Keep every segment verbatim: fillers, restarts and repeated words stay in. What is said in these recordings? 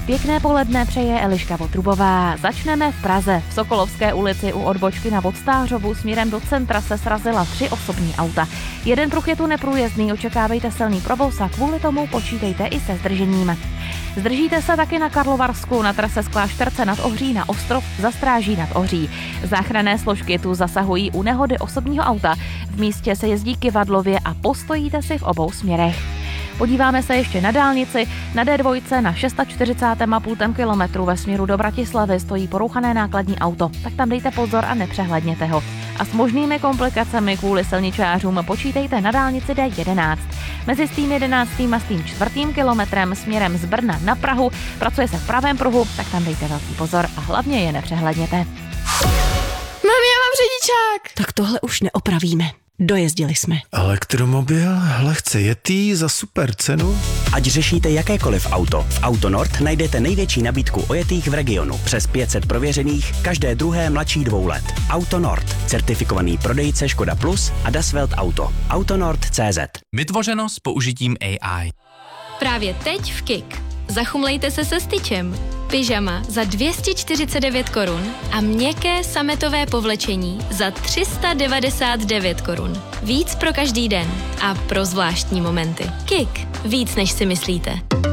Pěkné poledne přeje Eliška Votrubová. Začneme v Praze. V Sokolovské ulici u odbočky na Vodstářovu směrem do centra se srazila tři osobní auta. Jeden pruh je tu neprůjezdný, očekávejte silný provoz a kvůli tomu počítejte i se zdržením. Zdržíte se taky na Karlovarsku, na trase z Klášterce nad Ohří na Ostrov za Stráží nad Ohří. Záchranné složky tu zasahují u nehody osobního auta. V místě se jezdí kyvadlově a postojíte si v obou směrech. Podíváme se ještě na dálnici. Na D dva na čtyřicátém šestém půl kilometru ve směru do Bratislavy stojí porouchané nákladní auto. Tak tam dejte pozor a nepřehledněte ho. A s možnými komplikacemi kvůli silničářům počítejte na dálnici D jedenáct. Mezi s tím jedenáctým a s tím čtvrtým kilometrem směrem z Brna na Prahu pracuje se v pravém pruhu, tak tam dejte velký pozor a hlavně je nepřehledněte. Mami, já mám řidičák! Tak tohle už neopravíme. Dojezdili jsme. Elektromobil, lehce jetý za super cenu. Ať řešíte jakékoliv auto, v Autonord najdete největší nabídku ojetých v regionu. Přes pět set prověřených, každé druhé mladší dvou let. Autonord, certifikovaný prodejce Škoda Plus a Dasvelt Auto. Autonord tečka cé zet. Vytvořeno s použitím A I. Právě teď v Kik. Zachumlejte se se styčem. Pyžama za dvě stě čtyřicet devět korun a měkké sametové povlečení za tři sta devadesát devět korun. Víc pro každý den a pro zvláštní momenty. Kik. Víc než si myslíte.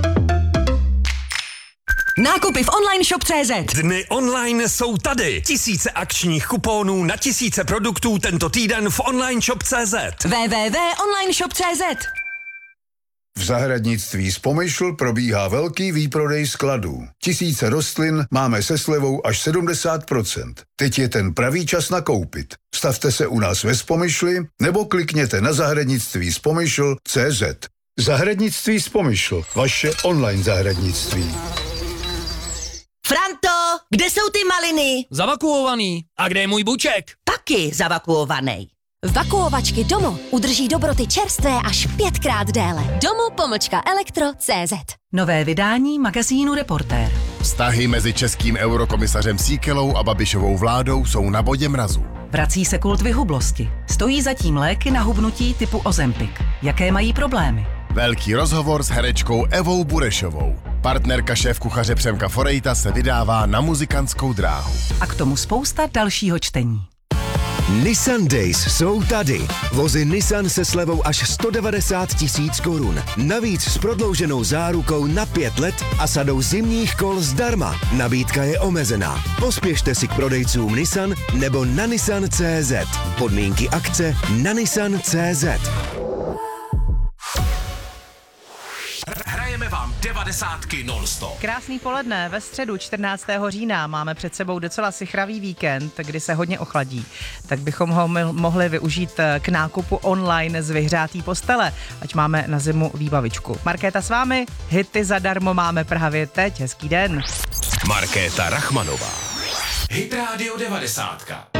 Nákupy v online shop tečka cé zet. Dny online jsou tady. Tisíce akčních kuponů na tisíce produktů tento týden v online shop tečka cé zet. w w w tečka online shop tečka cé zet. V zahradnictví z Pomyšl probíhá velký výprodej skladů. Tisíce rostlin máme se slevou až sedmdesát procent. Teď je ten pravý čas nakoupit. Stavte se u nás ve Spomyšli nebo klikněte na zahradnictví z Pomyšl tečka cé zet. Zahradnictví z Pomyšl, vaše online zahradnictví. Franto, kde jsou ty maliny? Zavakuovaný. A kde je můj buček? Taky zavakuovaný. Vakuovačky Domo udrží dobroty čerstvé až pětkrát déle. Domo pomlčka elektro tečka cé zet. Nové vydání magazínu Reportér. Vztahy mezi českým eurokomisařem Síkelou a Babišovou vládou jsou na bodě mrazu. Vrací se kult vyhublosti. Stojí zatím léky na hubnutí typu Ozempic. Jaké mají problémy? Velký rozhovor s herečkou Evou Burešovou. Partnerka šéfkuchaře Přemka Forejta se vydává na muzikantskou dráhu. A k tomu spousta dalšího čtení. Nissan Days jsou tady. Vozy Nissan se slevou až sto devadesát tisíc korun. Navíc s prodlouženou zárukou na pět let a sadou zimních kol zdarma. Nabídka je omezená. Pospěšte si k prodejcům Nissan nebo na nissan tečka cé zet. Podmínky akce na nissan tečka cé zet. Hrajeme vám devadesátky non-stop. Krásný poledne, ve středu čtrnáctého října máme před sebou docela sichravý víkend, kdy se hodně ochladí. Tak bychom ho mohli využít k nákupu online z vyhřátý postele, ať máme na zimu výbavičku. Markéta s vámi, hity zadarmo máme právě teď, hezký den. Markéta Rachmanová. Hit Radio devadesátka.